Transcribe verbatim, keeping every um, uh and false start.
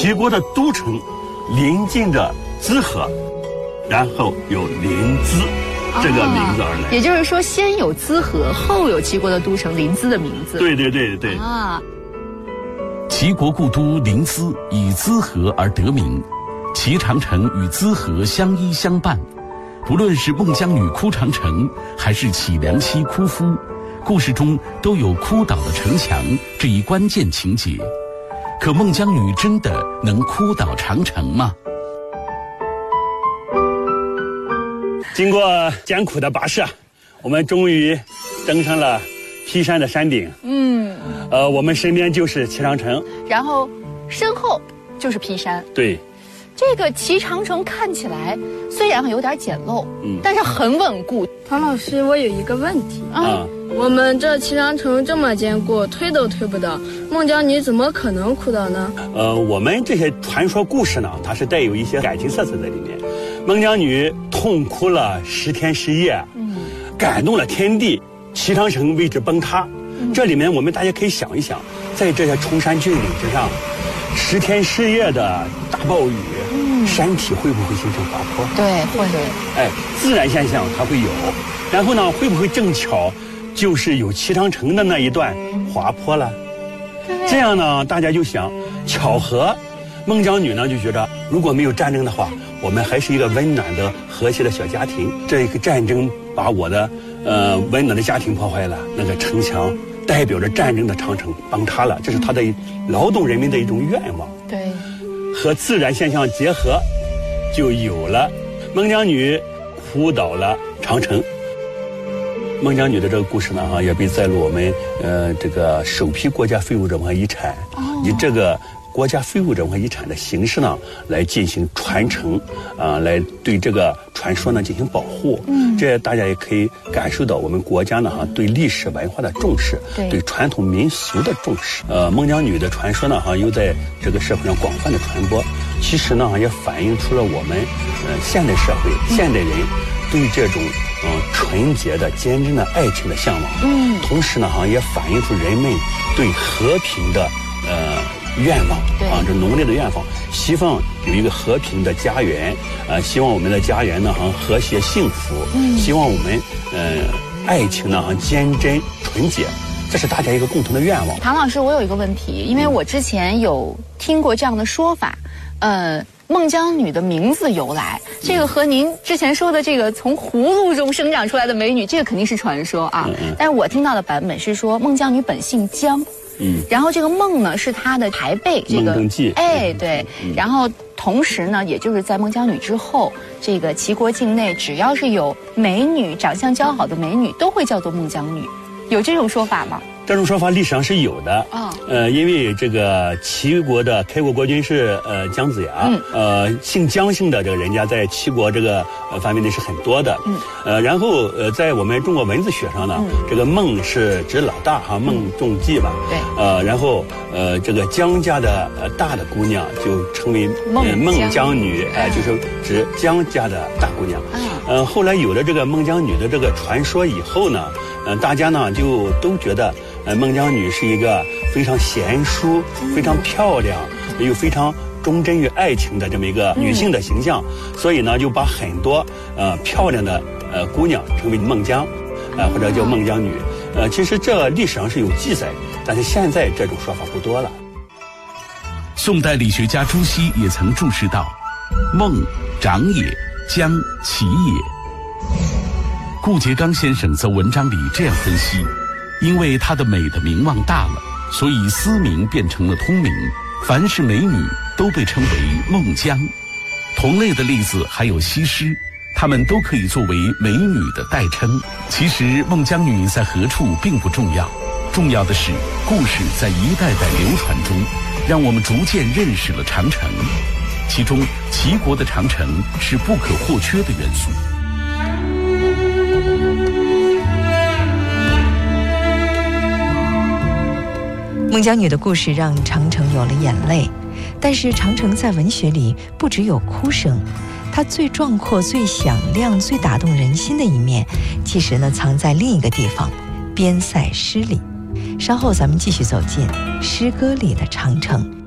齐国的都城临近着淄河，然后有临淄这个名字而来。 啊、也就是说，先有淄河，后有齐国的都城临淄的名字。 对对对对啊。 齐国故都临淄以淄河而得名，齐长城与淄河相依相伴。不论是孟姜女哭长城，还是启梁妻哭夫，故事中都有哭倒的城墙这一关键情节。可孟姜女真的能哭倒长城吗？ 经过艰苦的跋涉，我们终于登上了劈山的山顶。嗯，呃，我们身边就是齐长城， 然后身后就是劈山。 对。 这个齐长城看起来虽然有点简陋，嗯，但是很稳固。 唐老师，我有一个问题啊， 我们这齐长城这么坚固，推都推不倒，孟姜女怎么可能哭倒呢？ 呃，我们这些传说故事呢，它是带有一些感情色彩在里面。孟姜女痛哭了十天十夜，嗯，感动了天地，齐长城为之崩塌。嗯、这里面我们大家可以想一想，在这些崇山峻岭之上，十天十夜的大暴雨。山体会不会形成滑坡？ 对，会的。 哎，自然现象它会有，然后呢，会不会正巧就是有齐长城的那一段滑坡了？这样呢，大家就想，巧合。孟姜女呢就觉得，如果没有战争的话，我们还是一个温暖的、和谐的小家庭。这个战争把我的呃温暖的家庭破坏了，那个城墙代表着战争的长城崩塌了，这是他的劳动人民的一种愿望。 对。 和自然现象结合，就有了孟姜女哭倒了长城。孟姜女的这个故事呢，哈，也被载入我们呃这个首批国家非物质文化遗产，哦、以这个国家非物质文化遗产的形式呢，来进行传承，啊、呃，来对这个传说呢进行保护。嗯，这大家也可以感受到我们国家呢哈对历史文化的重视，对，对传统民俗的重视。呃，孟姜女的传说呢哈又在这个社会上广泛的传播，其实呢也反映出了我们呃现代社会、嗯、现代人对这种嗯、呃、纯洁的、坚贞的爱情的向往。嗯，同时呢哈也反映出人们对和平的呃。愿望啊，这浓烈的愿望，希望有一个和平的家园，呃，希望我们的家园呢哈和谐幸福，嗯，希望我们呃爱情呢哈坚贞纯洁，这是大家一个共同的愿望。 唐老师，我有一个问题，因为我之前有听过这样的说法，呃，孟姜女的名字由来，这个和您之前说的这个从葫芦中生长出来的美女，这个肯定是传说啊，嗯嗯但是我听到的版本是说孟姜女本姓姜。嗯，然后这个孟呢是她的牌辈，这个孟登记， 哎对，嗯、然后同时呢，也就是在孟姜女之后，这个齐国境内只要是有美女、长相姣好的美女，都会叫做孟姜女，有这种说法吗？ 这种说法历史上是有的啊，呃，因为这个齐国的开国国君是呃姜子牙，嗯、呃，姓姜姓的这个人家在齐国这个呃范围内是很多的，嗯，呃，然后呃，在我们中国文字学上呢，嗯、这个孟是指老大哈，孟仲季吧，对，呃，然后呃，这个姜家的呃大的姑娘就称为孟呃、孟姜女，哎、呃，就是指姜家的大姑娘，嗯，呃，后来有了这个孟姜女的这个传说以后呢，呃，大家呢就都觉得。呃，孟姜女是一个非常贤淑、非常漂亮，又非常忠贞于爱情的这么一个女性的形象，嗯、所以呢，就把很多呃漂亮的呃姑娘称为孟姜，呃或者叫孟姜女。呃，其实这历史上是有记载，但是现在这种说法不多了。 宋代理学家朱熹也曾注释道：“孟，长也，姜，齐也。”顾颉刚先生则文章里这样分析。因为她的美的名望大了，所以私名变成了通名，凡是美女都被称为孟姜。同类的例子还有西施，她们都可以作为美女的代称。其实孟姜女在何处并不重要，重要的是故事在一代代流传中，让我们逐渐认识了长城，其中齐国的长城是不可或缺的元素。 孟姜女的故事让长城有了眼泪，但是长城在文学里不只有哭声，它最壮阔、最响亮、最打动人心的一面，其实呢藏在另一个地方——边塞诗里。稍后咱们继续走进诗歌里的长城。